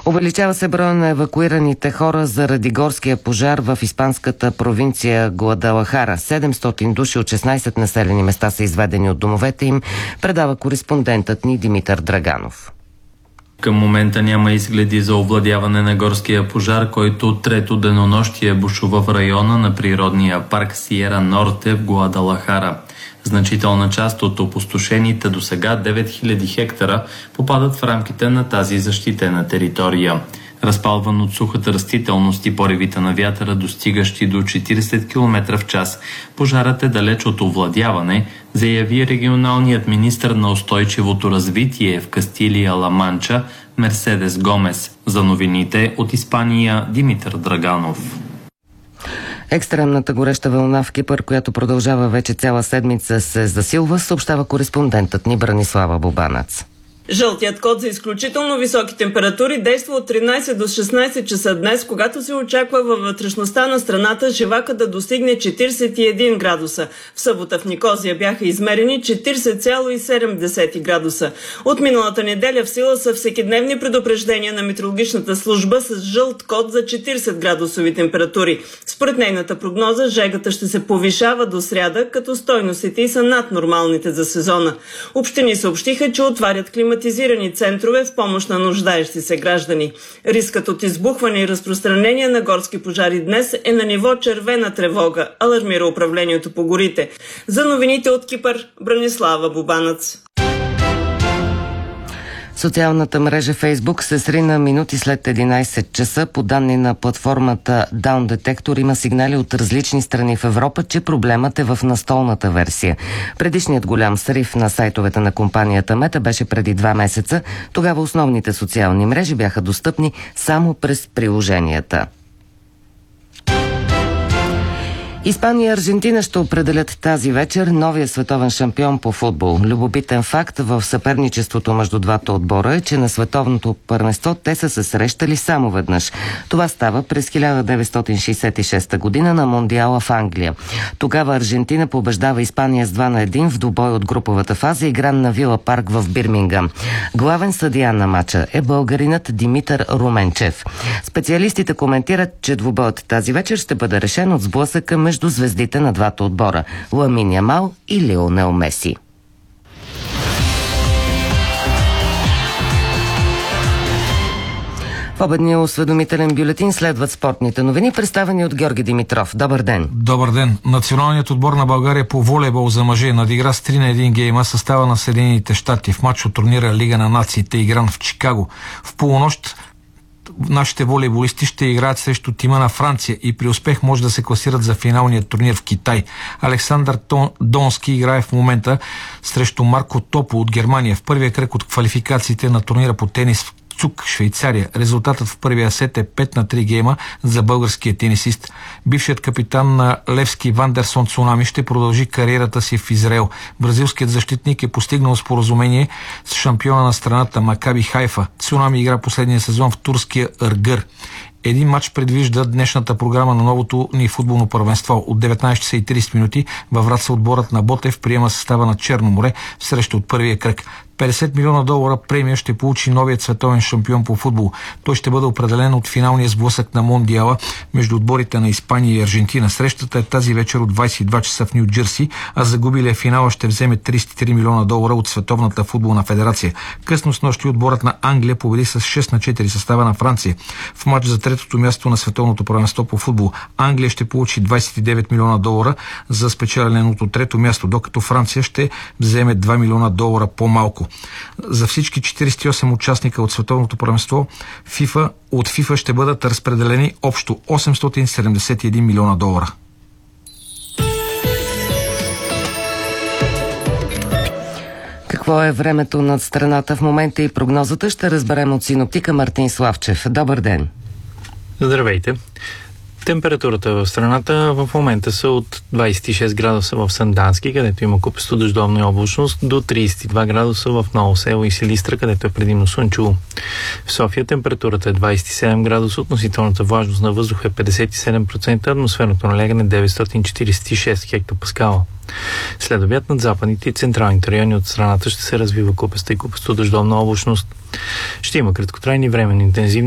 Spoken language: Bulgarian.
Увеличава се броя на евакуираните хора заради горския пожар в испанската провинция Гуадалахара. 700 души от 16 населени места са изведени от домовете им, предава кореспондентът ни Димитър Драганов. Към момента няма изгледи за овладяване на горския пожар, който трето денонощие бушува в района на природния парк Сиера Норте в Гуадалахара. Значителна част от опустошените досега 9000 хектара попадат в рамките на тази защитена територия. Разпалван от сухата растителност и поривите на вятъра, достигащи до 40 км в час, пожарът е далеч от овладяване, заяви регионалният министър на устойчивото развитие в Кастилия-Ла Манча Мерседес Гомес. За новините от Испания Димитър Драганов. Екстремната гореща вълна в Кипър, която продължава вече цяла седмица, се засилва, съобщава кореспондентът ни Бранислава Бобанац. Жълтият код за изключително високи температури действа от 13 до 16 часа днес, когато се очаква във вътрешността на страната живака да достигне 41 градуса. В събота в Никозия бяха измерени 40,7 градуса. От миналата неделя в сила са всекидневни предупреждения на метеорологичната служба с жълт код за 40 градусови температури. Според нейната прогноза, жегата ще се повишава до сряда, като стойностите са над нормалните за сезона. Общини съобщиха, че отварят климатизирани центрове в помощ на нуждаещи се граждани. Рискът от избухване и разпространение на горски пожари днес е на ниво червена тревога, алармира управлението по горите. За новините от Кипър, Бранислава Бобанац. Социалната мрежа Фейсбук се срина минути след 11 часа. По данни на платформата Down Detector има сигнали от различни страни в Европа, че проблемът е в настолната версия. Предишният голям срив на сайтовете на компанията Мета беше преди 2 месеца. Тогава основните социални мрежи бяха достъпни само през приложенията. Испания и Аржентина ще определят тази вечер новия световен шампион по футбол. Любопитен факт в съперничеството между двата отбора е, че на световното първенство те са се срещали само веднъж. Това става през 1966 година на Мондиала в Англия. Тогава Аржентина побеждава Испания с 2-1 в двубой от груповата фаза, игран на Вила Парк в Бирмингам. Главен съдия на мача е българинът Димитър Руменчев. Специалистите коментират, че двубоят тази вечер ще бъде решен от сблъсъка между звездите на двата отбора – Ламин Ямал и Лионел Меси. В обедния осведомителен бюлетин следват спортните новини, представени от Георги Димитров. Добър ден! Добър ден! Националният отбор на България по волейбол за мъже надигра с 3-1 гейма състава на Съединените щати в матч от турнира Лига на нациите, игран в Чикаго. В полунощ нашите волейболисти ще играят срещу тима на Франция и при успех може да се класират за финалния турнир в Китай. Александър Донски играе в момента срещу Марко Топо от Германия в първия кръг от квалификациите на турнира по тенис в Цук, Швейцария. Резултатът в първия сет е 5-3 гейма за българския тенисист. Бившият капитан на Левски Вандерсон Цунами ще продължи кариерата си в Израел. Бразилският защитник е постигнал споразумение с шампиона на страната Макаби Хайфа. Цунами игра последния сезон в турския Ыргър. Един матч предвижда днешната програма на новото ни футболно първенство. От 19 часа и 30 минути във Враца отборът на Ботев приема състава на Черно море в среща от първия кръг. 50 милиона долара премия ще получи новият световен шампион по футбол. Той ще бъде определен от финалния сблъсък на Мондиала между отборите на Испания и Аржентина. Срещата е тази вечер от 22 часа в Ню Джерси, а загубилия финала ще вземе 33 милиона долара от Световната футболна федерация. Късно с нощи отборът на Англия победи с 6-4 състава на Франция. В матч за третото място на световното първенство по футбол Англия ще получи 29 милиона долара за спечеленото трето място, докато Франция ще вземе 2 милиона долара по-малко. За всички 48 участника от световното първенство от ФИФА ще бъдат разпределени общо 871 милиона долара. Какво е времето над страната в момента и прогнозата ще разберем от синоптика Мартин Славчев. Добър ден! Здравейте! Температурата в страната в момента са от 26 градуса в Сандански, където има купесто дъждовна и облачност, до 32 градуса в Ново село и Силистра, където е предимно слънчево. В София температурата е 27 градуса, относителната влажност на въздуха е 57%, атмосферното налягане 946 хектопаскала. След обяд над западните и централните райони от страната ще се развива купеста и купесто дъждовна облачност. Ще има краткотрайни временни интензивни